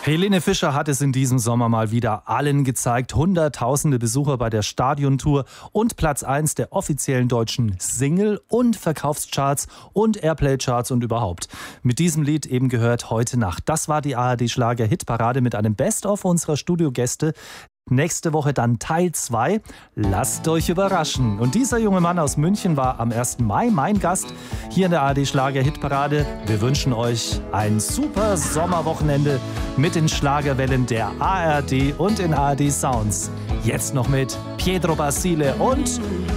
Helene Fischer hat es in diesem Sommer mal wieder allen gezeigt. Hunderttausende Besucher bei der Stadiontour und Platz 1 der offiziellen deutschen Single- und Verkaufscharts und Airplay-Charts und überhaupt. Mit diesem Lied eben gehört heute Nacht. Das war die ARD-Schlager-Hitparade mit einem Best-of unserer Studiogäste. Nächste Woche dann Teil 2. Lasst euch überraschen. Und dieser junge Mann aus München war am 1. Mai mein Gast hier in der ARD-Schlager-Hitparade. Wir wünschen euch ein super Sommerwochenende mit den Schlagerwellen der ARD und den ARD Sounds. Jetzt noch mit Pietro Basile und